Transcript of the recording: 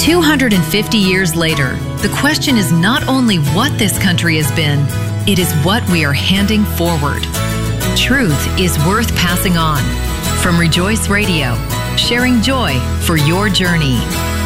250 years later, the question is not only what this country has been, it is what we are handing forward. Truth is worth passing on. From Rejoice Radio, sharing joy for your journey.